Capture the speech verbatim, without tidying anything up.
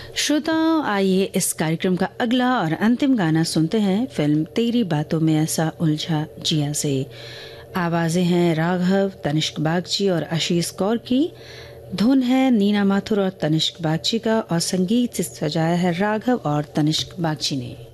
श्रोताओं, आइए इस कार्यक्रम का अगला और अंतिम गाना सुनते हैं फिल्म तेरी बातों में ऐसा उलझा जिया से। आवाजें हैं राघव, तनिष्क बागची और आशीष कौर की। धुन है नीना माथुर और तनिष्क बागची का और संगीत से सजाया है राघव और तनिष्क बागची ने।